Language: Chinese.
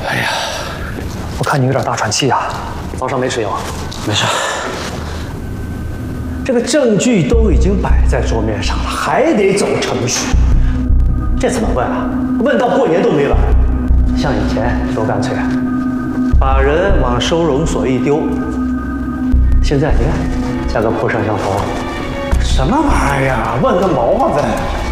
哎呀，我看你有点大喘气啊，早上没吃药？ 没事。 这个证据都已经摆在桌面上了，还得走程序。这怎么问啊？问到过年都没完。像以前多干脆，把人往收容所一丢。现在你看，像个破摄像头，什么玩意儿啊？问个毛啊问！